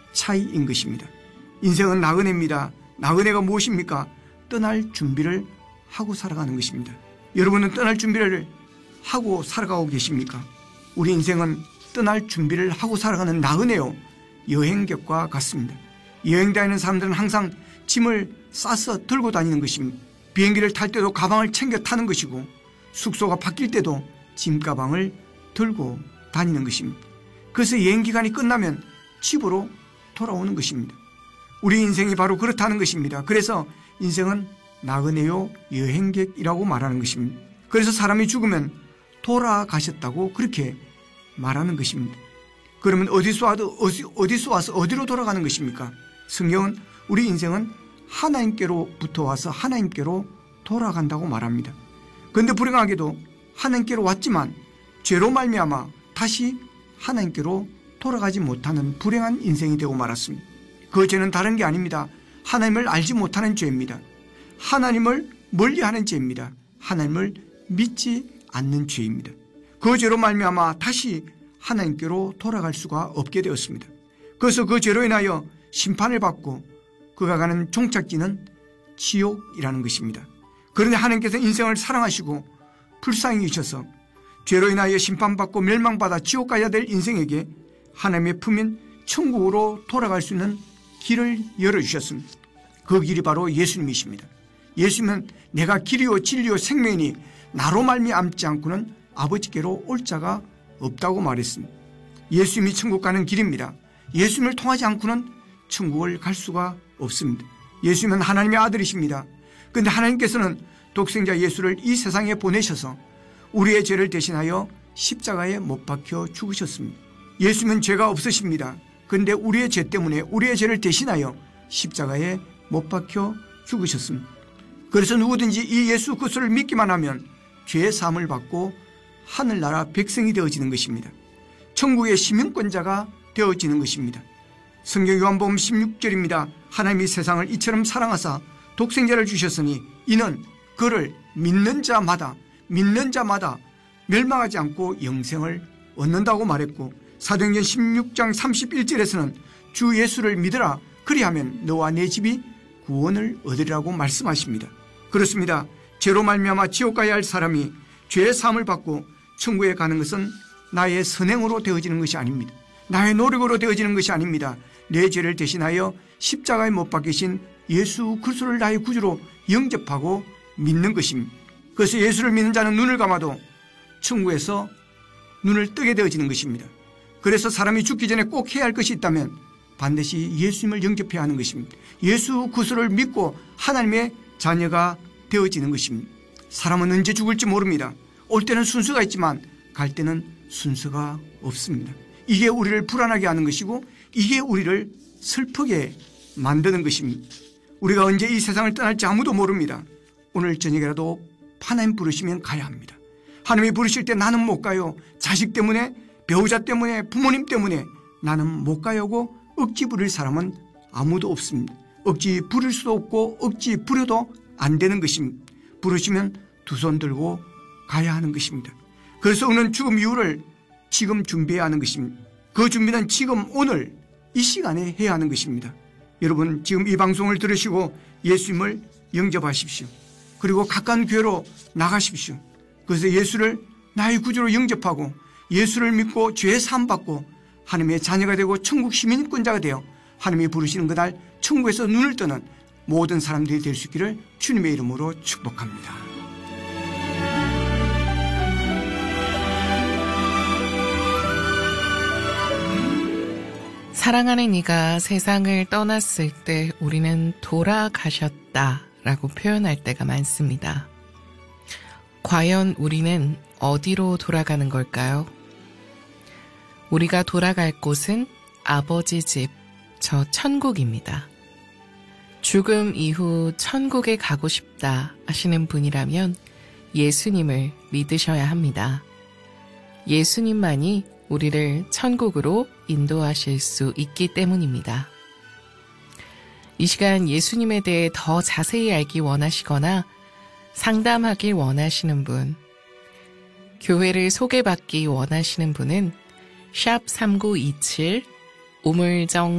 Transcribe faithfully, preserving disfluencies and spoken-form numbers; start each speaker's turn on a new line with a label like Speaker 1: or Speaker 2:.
Speaker 1: 차이인 것입니다. 인생은 나그네입니다. 나그네가 무엇입니까? 떠날 준비를 하고 살아가는 것입니다. 여러분은 떠날 준비를 하고 살아가고 계십니까? 우리 인생은 떠날 준비를 하고 살아가는 나그네요, 여행객과 같습니다. 여행 다니는 사람들은 항상 짐을 싸서 들고 다니는 것입니다. 비행기를 탈 때도 가방을 챙겨 타는 것이고, 숙소가 바뀔 때도 짐가방을 들고 다니는 것입니다. 그래서 여행 기간이 끝나면 집으로 돌아오는 것입니다. 우리 인생이 바로 그렇다는 것입니다. 그래서 인생은 나그네요, 여행객이라고 말하는 것입니다. 그래서 사람이 죽으면 돌아가셨다고 그렇게 말하는 것입니다. 그러면 어디서 와도 어디서 와서 어디로 돌아가는 것입니까? 성경은 우리 인생은 하나님께로부터 와서 하나님께로 돌아간다고 말합니다. 그런데 불행하게도 하나님께로 왔지만 죄로 말미암아 다시 하나님께로 돌아가지 못하는 불행한 인생이 되고 말았습니다. 그 죄는 다른 게 아닙니다. 하나님을 알지 못하는 죄입니다. 하나님을 멀리하는 죄입니다. 하나님을 믿지 않는 죄입니다. 그 죄로 말미암아 다시 하나님께로 돌아갈 수가 없게 되었습니다. 그래서 그 죄로 인하여 심판을 받고 그가 가는 종착지는 지옥이라는 것입니다. 그런데 하나님께서 인생을 사랑하시고 불쌍히 여기셔서 죄로 인하여 심판받고 멸망받아 지옥 가야 될 인생에게 하나님의 품인 천국으로 돌아갈 수 있는 길을 열어주셨습니다. 그 길이 바로 예수님이십니다. 예수님은 내가 길이요 진리요 생명이니 나로 말미암지 않고는 아버지께로 올 자가 없다고 말했습니다. 예수님이 천국 가는 길입니다. 예수님을 통하지 않고는 천국을 갈 수가 없습니다. 예수님은 하나님의 아들이십니다. 그런데 하나님께서는 독생자 예수를 이 세상에 보내셔서 우리의 죄를 대신하여 십자가에 못 박혀 죽으셨습니다. 예수님은 죄가 없으십니다. 그런데 우리의 죄 때문에 우리의 죄를 대신하여 십자가에 못 박혀 죽으셨습니다. 그래서 누구든지 이 예수 그리스도를 믿기만 하면 죄의 사함을 받고 하늘나라 백성이 되어지는 것입니다. 천국의 시민권자가 되어지는 것입니다. 성경 요한복음 십육 절입니다. 하나님이 세상을 이처럼 사랑하사 독생자를 주셨으니 이는 그를 믿는 자마다 믿는 자마다 멸망하지 않고 영생을 얻는다고 말했고, 사도행전 십육 장 삼십일 절에서는 주 예수를 믿으라 그리하면 너와 내 집이 구원을 얻으리라고 말씀하십니다. 그렇습니다. 죄로 말미암아 지옥 가야 할 사람이 죄의 사함을 받고 천국에 가는 것은 나의 선행으로 되어지는 것이 아닙니다. 나의 노력으로 되어지는 것이 아닙니다. 내 죄를 대신하여 십자가에 못 박히신 예수 그리스도를 나의 구주로 영접하고 믿는 것입니다. 그래서 예수를 믿는 자는 눈을 감아도 천국에서 눈을 뜨게 되어지는 것입니다. 그래서 사람이 죽기 전에 꼭 해야 할 것이 있다면 반드시 예수님을 영접해야 하는 것입니다. 예수 그리스도를 믿고 하나님의 자녀가 되어지는 것입니다. 사람은 언제 죽을지 모릅니다. 올 때는 순서가 있지만 갈 때는 순서가 없습니다. 이게 우리를 불안하게 하는 것이고 이게 우리를 슬프게 만드는 것입니다. 우리가 언제 이 세상을 떠날지 아무도 모릅니다. 오늘 저녁이라도 하나님 부르시면 가야 합니다. 하나님이 부르실 때 나는 못 가요. 자식 때문에, 배우자 때문에, 부모님 때문에 나는 못 가요고 억지 부릴 사람은 아무도 없습니다. 억지 부릴 수도 없고 억지 부려도 안 되는 것입니다. 부르시면 두 손 들고 가야 하는 것입니다. 그래서 우리는 죽음 이후를 지금 준비해야 하는 것입니다. 그 준비는 지금 오늘 이 시간에 해야 하는 것입니다. 여러분 지금 이 방송을 들으시고 예수님을 영접하십시오. 그리고 가까운 교회로 나가십시오. 그래서 예수를 나의 구주로 영접하고 예수를 믿고 죄의 사함 받고 하나님의 자녀가 되고 천국 시민권자가 되어 하나님이 부르시는 그날 천국에서 눈을 뜨는 모든 사람들이 될 수 있기를 주님의 이름으로 축복합니다.
Speaker 2: 사랑하는 이가 세상을 떠났을 때 우리는 돌아가셨다라고 표현할 때가 많습니다. 과연 우리는 어디로 돌아가는 걸까요? 우리가 돌아갈 곳은 아버지 집, 저 천국입니다. 죽음 이후 천국에 가고 싶다 하시는 분이라면 예수님을 믿으셔야 합니다. 예수님만이 우리를 천국으로 인도하실 수 있기 때문입니다. 이 시간 예수님에 대해 더 자세히 알기 원하시거나 상담하길 원하시는 분, 교회를 소개받기 원하시는 분은 샵 삼구이칠 우물정